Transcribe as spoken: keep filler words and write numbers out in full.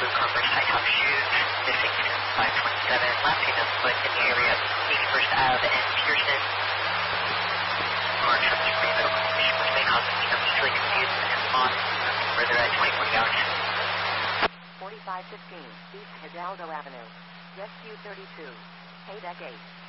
blue Converse high top shoes, missing since five twenty-seven, last seen on foot in the area of eighty-first Avenue and Pearson. Orange from the medical condition, which may cause them to become easily confused and lost. Further at twenty-four Galaxy. forty-five fifteen, East Hidalgo Avenue. Rescue thirty-two. Paydeck eight.